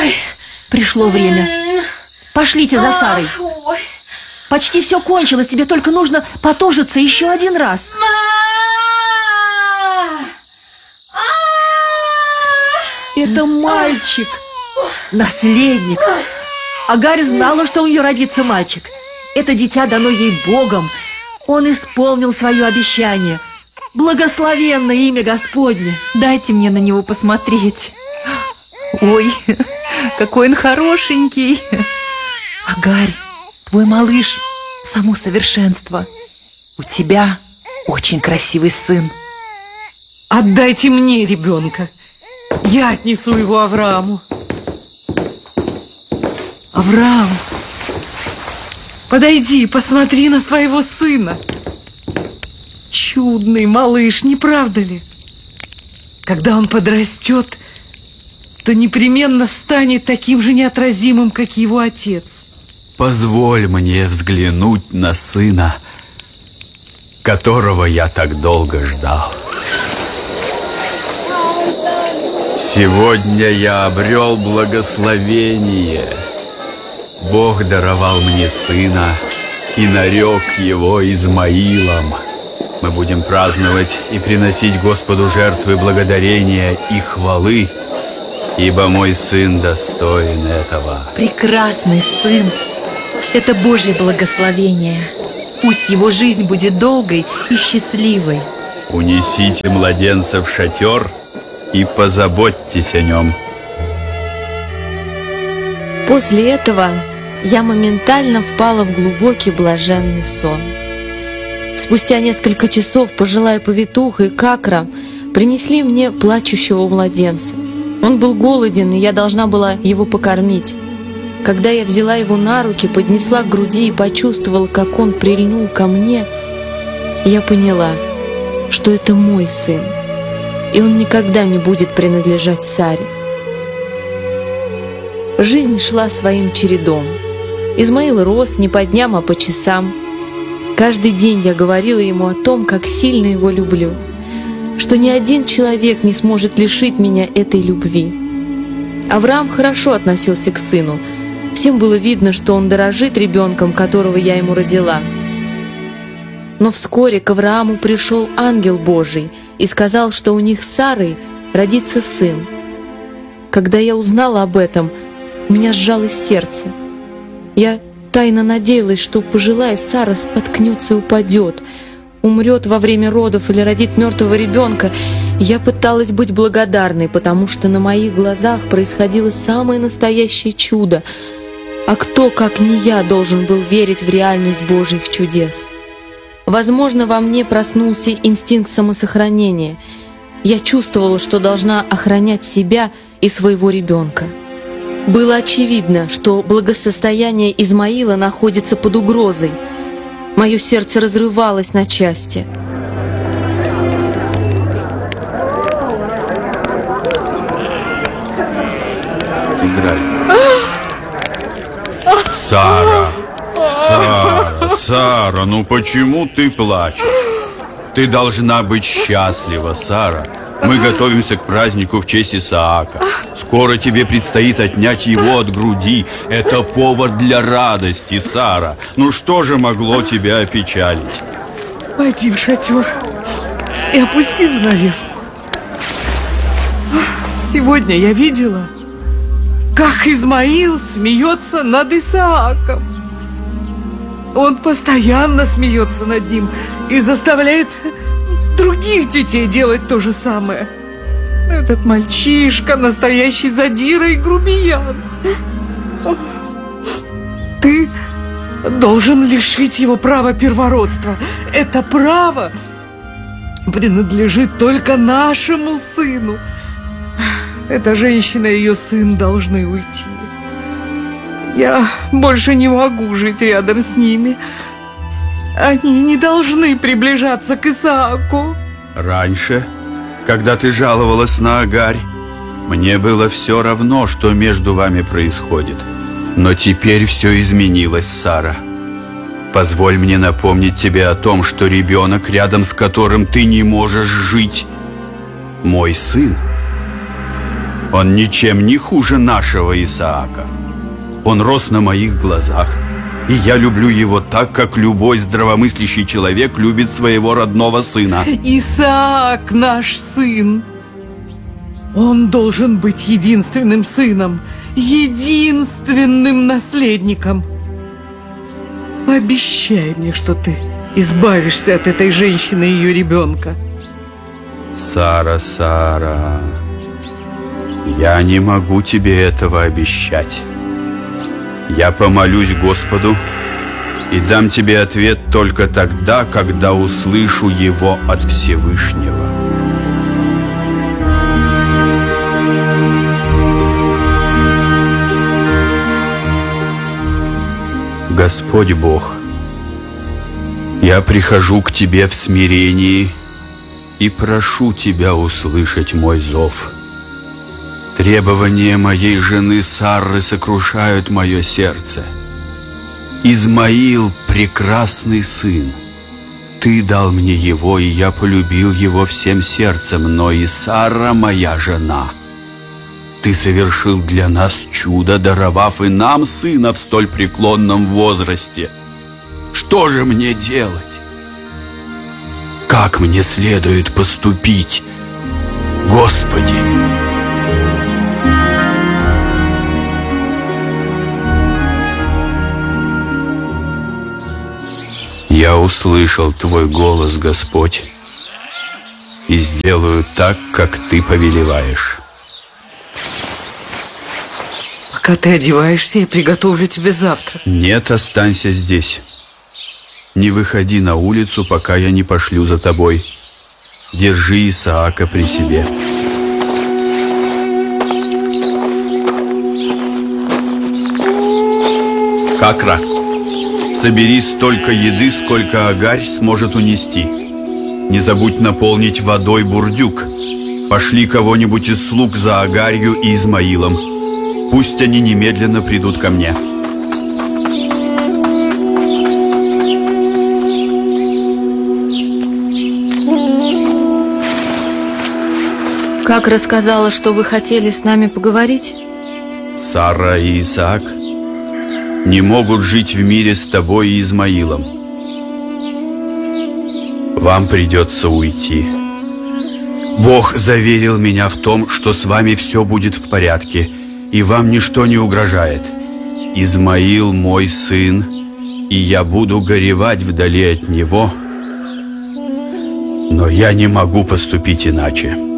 Ой. Пришло время. Пошлите за Сарой. Ой. Почти все кончилось, тебе только нужно потужиться еще один раз. Это мальчик, наследник. Агарь знала, что у нее родится мальчик. Это дитя дано ей Богом. Он исполнил свое обещание. Благословенно имя Господне. Дайте мне на него посмотреть. Ой, какой он хорошенький. Агарь, твой малыш – само совершенство. У тебя очень красивый сын. Отдайте мне ребенка. Я отнесу его Аврааму. Авраам, подойди, посмотри на своего сына. Чудный малыш, не правда ли? Когда он подрастет, то непременно станет таким же неотразимым, как его отец. Позволь мне взглянуть на сына, которого я так долго ждал. Сегодня я обрел благословение. Бог даровал мне сына и нарек его Измаилом. Мы будем праздновать и приносить Господу жертвы благодарения и хвалы, ибо мой сын достоин этого. Прекрасный сын. Это Божье благословение. Пусть его жизнь будет долгой и счастливой. Унесите младенца в шатер и позаботьтесь о нем. После этого я моментально впала в глубокий блаженный сон. Спустя несколько часов пожилая повитуха и Какра принесли мне плачущего младенца. Он был голоден, и я должна была его покормить. Когда я взяла его на руки, поднесла к груди и почувствовала, как он прильнул ко мне, я поняла, что это мой сын, и он никогда не будет принадлежать Саре. Жизнь шла своим чередом. Измаил рос не по дням, а по часам. Каждый день я говорила ему о том, как сильно его люблю, что ни один человек не сможет лишить меня этой любви. Авраам хорошо относился к сыну. Всем было видно, что он дорожит ребенком, которого я ему родила. Но вскоре к Аврааму пришел ангел Божий и сказал, что у них с Сарой родится сын. Когда я узнала об этом, у меня сжалось сердце. Я тайно надеялась, что пожилая Сара споткнется и упадет, умрет во время родов или родит мертвого ребенка. Я пыталась быть благодарной, потому что на моих глазах происходило самое настоящее чудо. А кто, как не я, должен был верить в реальность Божьих чудес? Возможно, во мне проснулся инстинкт самосохранения. Я чувствовала, что должна охранять себя и своего ребенка. Было очевидно, что благосостояние Измаила находится под угрозой. Мое сердце разрывалось на части. Играй. Сара, ну почему ты плачешь? Ты должна быть счастлива, Сара. Мы готовимся к празднику в честь Исаака. Скоро тебе предстоит отнять его от груди. Это повод для радости, Сара. Ну что же могло тебя опечалить? Пойди в шатер и опусти занавеску. Сегодня я видела, как Измаил смеется над Исааком. Он постоянно смеется над ним и заставляет других детей делать то же самое. Этот мальчишка настоящий задира и грубиян. Ты должен лишить его права первородства. Это право принадлежит только нашему сыну. Эта женщина и ее сын должны уйти. Я больше не могу жить рядом с ними. Они не должны приближаться к Исааку. Раньше, когда ты жаловалась на Агарь, мне было все равно, что между вами происходит. Но теперь все изменилось, Сара. Позволь мне напомнить тебе о том, что ребенок, рядом с которым ты не можешь жить, мой сын. Он ничем не хуже нашего Исаака. Он рос на моих глазах, и я люблю его так, как любой здравомыслящий человек любит своего родного сына. Исаак наш сын. Он должен быть единственным сыном, единственным наследником. Пообещай мне, что ты избавишься от этой женщины и ее ребенка. Сара, Сара, я не могу тебе этого обещать. Я помолюсь Господу и дам тебе ответ только тогда, когда услышу его от Всевышнего. Господь Бог, я прихожу к Тебе в смирении и прошу Тебя услышать мой зов. Требования моей жены Сарры сокрушают мое сердце. Измаил – прекрасный сын. Ты дал мне его, и я полюбил его всем сердцем, но и Сара моя жена. Ты совершил для нас чудо, даровав и нам сына в столь преклонном возрасте. Что же мне делать? Как мне следует поступить, Господи? Я услышал Твой голос, Господь, и сделаю так, как Ты повелеваешь. Пока ты одеваешься, я приготовлю тебе завтрак. Нет, останься здесь. Не выходи на улицу, пока я не пошлю за тобой. Держи Исаака при себе. Какра, собери столько еды, сколько Агарь сможет унести. Не забудь наполнить водой бурдюк. Пошли кого-нибудь из слуг за Агарью и Измаилом. Пусть они немедленно придут ко мне. Как рассказала, что вы хотели с нами поговорить? Сара и Исаак не могут жить в мире с тобой и Измаилом. Вам придется уйти. Бог заверил меня в том, что с вами все будет в порядке, и вам ничто не угрожает. Измаил мой сын, и я буду горевать вдали от него, но я не могу поступить иначе.